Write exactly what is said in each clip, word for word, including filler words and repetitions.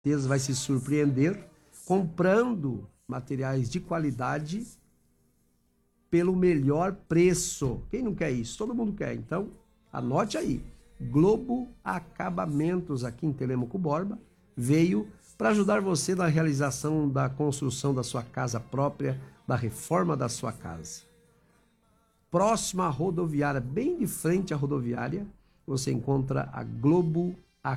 certeza vai se surpreender comprando materiais de qualidade pelo melhor preço. Quem não quer isso? Todo mundo quer. Então, anote aí. Globo Acabamentos, aqui em Telêmaco Borba, veio para ajudar você na realização da construção da sua casa própria, da reforma da sua casa. Próxima à rodoviária, bem de frente à rodoviária, você encontra a Globo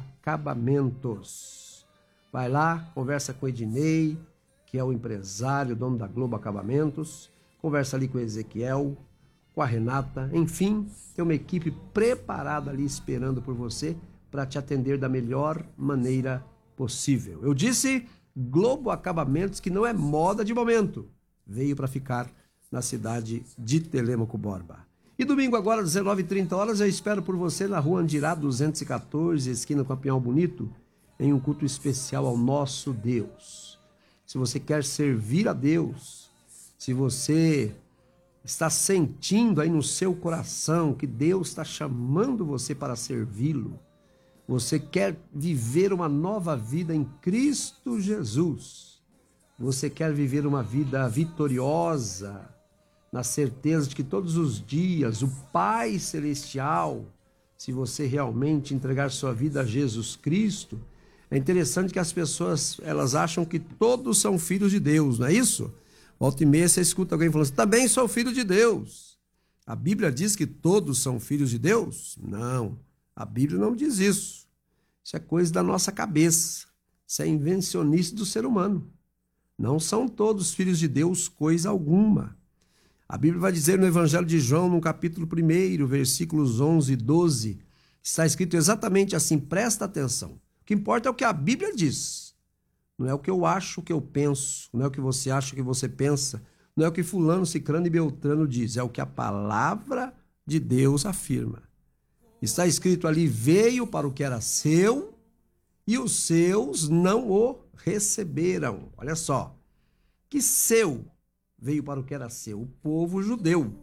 Acabamentos. Vai lá, conversa com o Ednei, que é o empresário, dono da Globo Acabamentos. Conversa ali com o Ezequiel, com a Renata. Enfim, tem uma equipe preparada ali esperando por você para te atender da melhor maneira possível. Eu disse Globo Acabamentos, que não é moda de momento. Veio para ficar na cidade de Telêmaco Borba. E domingo agora, às dezenove e trinta horas, eu espero por você na rua Andirá duzentos e quatorze, esquina com a Pinhal Bonito, em um culto especial ao nosso Deus. Se você quer servir a Deus, se você está sentindo aí no seu coração que Deus está chamando você para servi-lo, você quer viver uma nova vida em Cristo Jesus, você quer viver uma vida vitoriosa, na certeza de que todos os dias o Pai Celestial, se você realmente entregar sua vida a Jesus Cristo, é interessante que as pessoas, elas acham que todos são filhos de Deus, não é isso? Volta e meia você escuta alguém falando assim, também sou filho de Deus. A Bíblia diz que todos são filhos de Deus? Não, a Bíblia não diz isso. Isso é coisa da nossa cabeça, isso é invencionice do ser humano. Não são todos filhos de Deus coisa alguma. A Bíblia vai dizer no Evangelho de João, no capítulo primeiro, versículos onze e doze, está escrito exatamente assim, presta atenção. O que importa é o que a Bíblia diz. Não é o que eu acho, o que eu penso, não é o que você acha, o que você pensa, não é o que fulano, cicrano e beltrano diz, é o que a palavra de Deus afirma. Está escrito ali, veio para o que era seu e os seus não o receberam. Olha só, que seu veio para o que era seu, o povo judeu.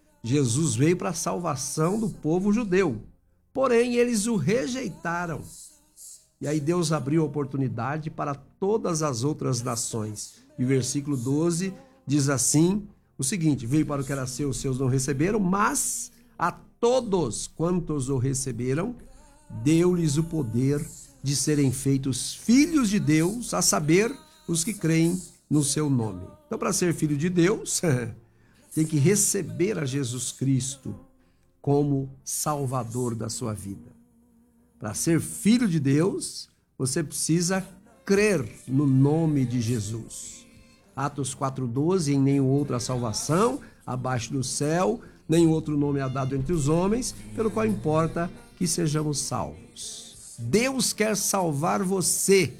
Jesus veio para a salvação do povo judeu. Porém, eles o rejeitaram. E aí Deus abriu a oportunidade para todas as outras nações. E o versículo doze diz assim, o seguinte, veio para o que era seu, os seus não receberam, mas a todos quantos o receberam, deu-lhes o poder de serem feitos filhos de Deus, a saber, os que creem no seu nome. Então, para ser filho de Deus, tem que receber a Jesus Cristo como Salvador da sua vida. Para ser filho de Deus, você precisa crer no nome de Jesus. Atos quatro, doze, em nenhum outro há salvação, abaixo do céu, nenhum outro nome é dado entre os homens, pelo qual importa que sejamos salvos. Deus quer salvar você.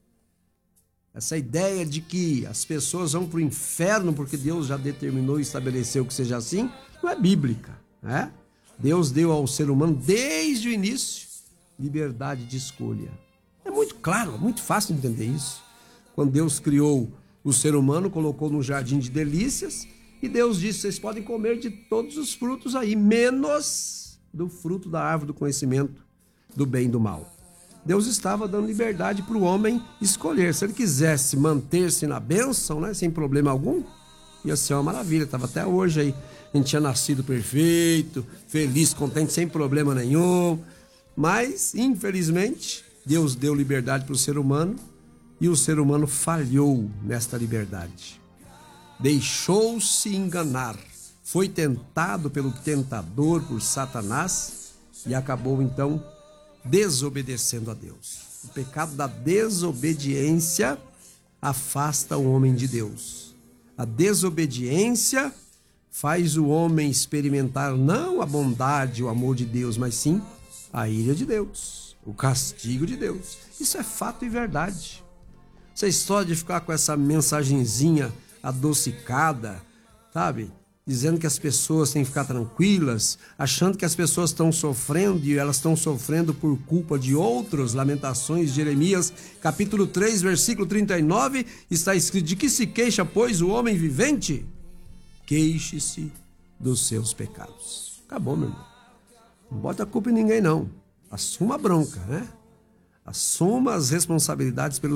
Essa ideia de que as pessoas vão para o inferno porque Deus já determinou e estabeleceu que seja assim, não é bíblica, né? Deus deu ao ser humano, desde o início, liberdade de escolha. É muito claro, é muito fácil entender isso. Quando Deus criou o ser humano, colocou no jardim de delícias, e Deus disse, vocês podem comer de todos os frutos aí, menos do fruto da árvore do conhecimento do bem e do mal. Deus estava dando liberdade para o homem escolher. Se ele quisesse manter-se na bênção, né, sem problema algum, ia ser uma maravilha. Estava até hoje aí. A gente tinha nascido perfeito, feliz, contente, sem problema nenhum. Mas, infelizmente, Deus deu liberdade para o ser humano e o ser humano falhou nesta liberdade. Deixou-se enganar. Foi tentado pelo tentador, por Satanás, e acabou, então, desobedecendo a Deus. O pecado da desobediência afasta o homem de Deus. A desobediência faz o homem experimentar não a bondade, o amor de Deus, mas sim a ira de Deus, o castigo de Deus. Isso é fato e verdade. Essa história de ficar com essa mensagenzinha adocicada, sabe? Dizendo que as pessoas têm que ficar tranquilas, achando que as pessoas estão sofrendo e elas estão sofrendo por culpa de outros. Lamentações, Jeremias, capítulo três, versículo trinta e nove, está escrito, de que se queixa, pois, o homem vivente? Queixe-se dos seus pecados. Acabou, meu irmão. Não bota a culpa em ninguém, não. Assuma a bronca, né? assuma as responsabilidades pelos